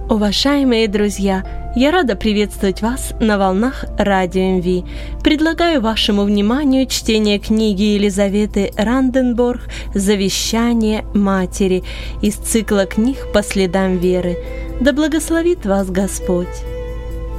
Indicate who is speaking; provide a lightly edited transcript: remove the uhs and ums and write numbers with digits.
Speaker 1: Уважаемые друзья, я рада приветствовать вас на волнах Радио МВ. Предлагаю вашему вниманию чтение книги Елизаветы Ранденборг «Завещание матери» из цикла книг «По следам веры». Да благословит вас Господь!